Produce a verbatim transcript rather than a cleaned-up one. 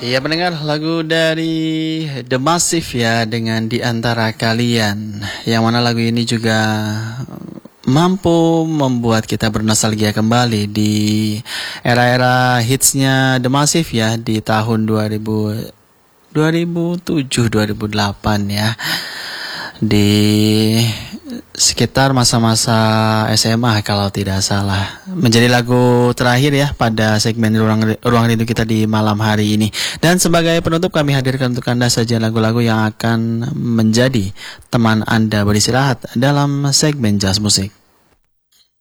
Iya pendengar, lagu dari The Massive ya, dengan Di Antara Kalian. Yang mana lagu ini juga mampu membuat kita bernostalgia kembali di era-era hitsnya The Massive ya, di tahun dua ribu, dua ribu tujuh, dua ribu delapan ya. Di sekitar masa-masa S M A kalau tidak salah. Menjadi lagu terakhir ya pada segmen Ruang, Ruang Rindu kita di malam hari ini. Dan sebagai penutup kami hadirkan untuk Anda saja lagu-lagu yang akan menjadi teman Anda beristirahat dalam segmen Jazz Musik.